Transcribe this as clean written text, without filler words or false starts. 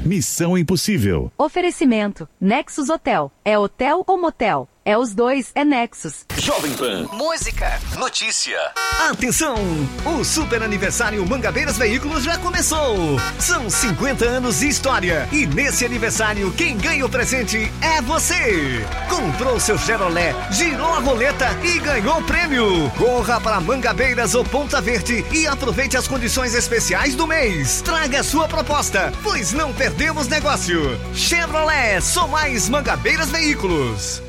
Missão Impossível. Oferecimento. Nexus Hotel. É hotel ou motel? É os dois, é Nexus. Jovem Pan. Música. Notícia. Atenção! O super aniversário Mangabeiras Veículos já começou! São 50 anos de história e nesse aniversário quem ganha o presente é você! Comprou seu Chevrolet, girou a roleta e ganhou o prêmio! Corra para Mangabeiras ou Ponta Verde e aproveite as condições especiais do mês! Traga sua proposta, pois não perdemos negócio! Chevrolet, só mais Mangabeiras Veículos!